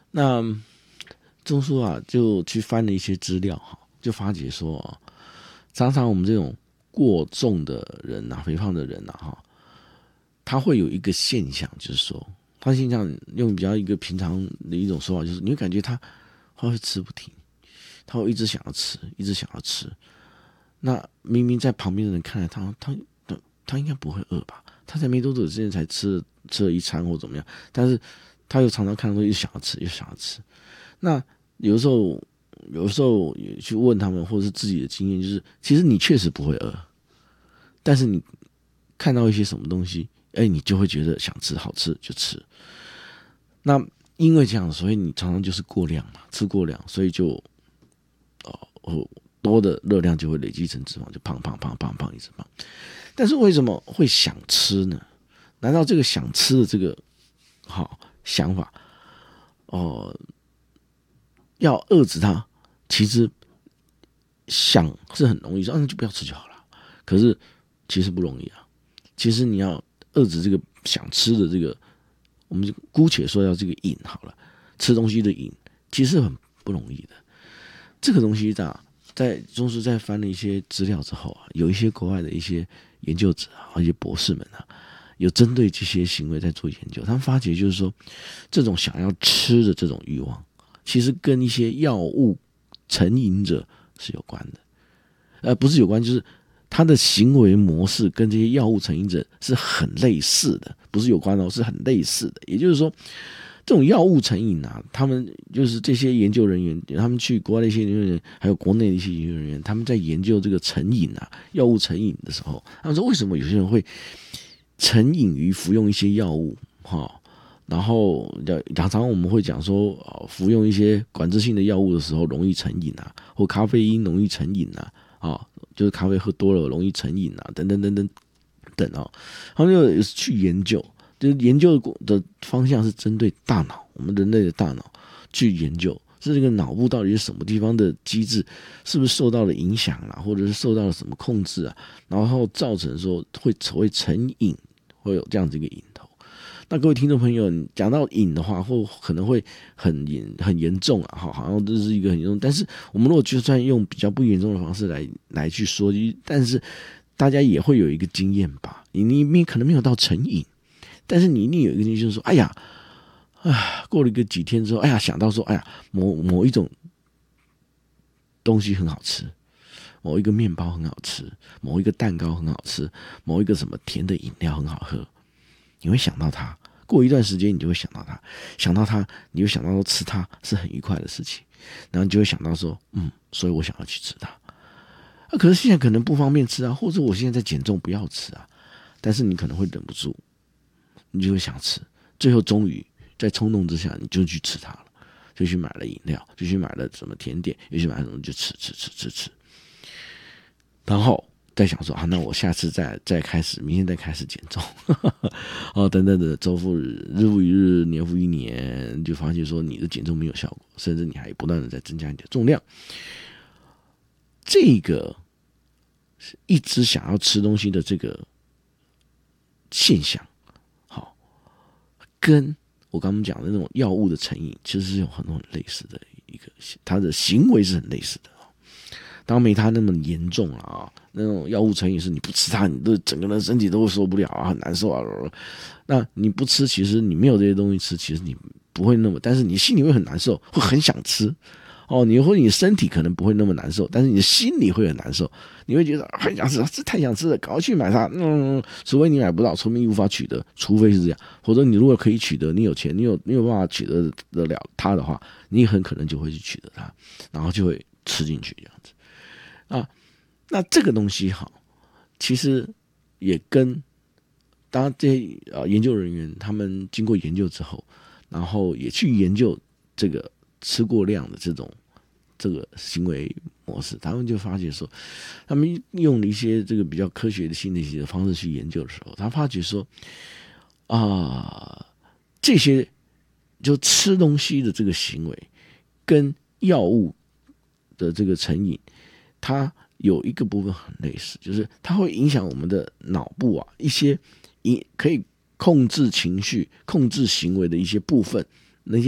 那钟叔啊，就去翻了一些资料哈，就发觉说常常我们这种过重的人啊，肥胖的人啊哈，他会有一个现象，就是说，他现象用比较一个平常的一种说法，就是你会感觉他会吃不停，他会一直想要吃，一直想要吃。那明明在旁边的人看来他应该不会饿吧？他才没多久之前才吃了一餐或怎么样，但是他又常常看到又想要吃，又想要吃。那有的时候也去问他们，或者是自己的经验，就是其实你确实不会饿，但是你看到一些什么东西，你就会觉得想吃，好吃就吃。那因为这样，所以你常常就是过量嘛，吃过量，所以就多的热量就会累积成脂肪，就胖胖胖胖胖一直胖。但是为什么会想吃呢？难道这个想吃的这个想法要遏制它？其实想是很容易，说那就不要吃就好了。可是其实不容易啊。其实你要遏制这个想吃的这个，我们就姑且说要这个瘾好了，吃东西的瘾，其实很不容易的。这个东西在中师在翻了一些资料之后啊，有一些国外的一些研究者一些博士们啊，有针对这些行为在做研究。他们发觉就是说，这种想要吃的这种欲望，其实跟一些药物成瘾者是有关的。不是有关，就是他的行为模式跟这些药物成瘾者是很类似的，不是有关是很类似的。也就是说，这种药物成瘾啊，他们就是这些研究人员，他们去国外的一些研究人员，还有国内的一些研究人员，他们在研究这个成瘾啊，药物成瘾的时候，他们说为什么有些人会成瘾于服用一些药物然后常常我们会讲说，服用一些管制性的药物的时候容易成瘾啊，或咖啡因容易成瘾啊，就是咖啡喝多了容易成瘾啊，等等等等等他们就去研究，就是研究的方向是针对大脑，我们人类的大脑去研究，是这个脑部到底是什么地方的机制，是不是受到了影响啊，或者是受到了什么控制啊，然后造成说会成瘾，会有这样子一个瘾头。那各位听众朋友，你讲到瘾的话，或可能会很严重啊，好像这是一个很严重。但是我们如果就算用比较不严重的方式来去说，但是大家也会有一个经验吧。你可能没有到成瘾，但是你一定有一个经验，就是说，过了几天之后，想到说，某一种东西很好吃，某一个面包很好吃，某一个蛋糕很好吃，某一个什么甜的饮料很好喝。你会想到它，过一段时间你就会想到它，想到它，你就想到说吃它是很愉快的事情，然后你就会想到说，所以我想要去吃它。可是现在可能不方便吃啊，或者我现在在减重不要吃啊，但是你可能会忍不住，你就会想吃，最后终于在冲动之下你就去吃它了，就去买了饮料，就去买了什么甜点，又去买了什么就吃，然后再想说那我下次再开始，明天再开始减重等等的，周复日复一日，年复一年，就发现说你的减重没有效果，甚至你还不断的在增加你的重量。这个一直想要吃东西的这个现象，跟我刚刚讲的那种药物的成瘾其实是有很多很类似的一个，它的行为是很类似的。当然没它那么严重了那种药物成瘾是你不吃它，你的整个人身体都会受不了很难受那你不吃，其实你没有这些东西吃，其实你不会那么，但是你心里会很难受，会很想吃你身体可能不会那么难受，但是你的心里会很难受，你会觉得很想吃，这太想吃了，赶快去买它。除非你买不到，除非你无法取得，除非是这样，否则你如果可以取得，你有钱，你有办法取得得了它的话，你很可能就会去取得它，然后就会吃进去这样子。那这个东西其实也跟当然这些研究人员他们经过研究之后，然后也去研究这个吃过量的这个行为模式，他们就发觉说，他们用了一些这个比较科学的心理学的方式去研究的时候，他发觉说这些就吃东西的这个行为跟药物的这个成瘾，它有一个部分很类似，就是它会影响我们的脑部一些可以控制情绪、控制行为的一些部分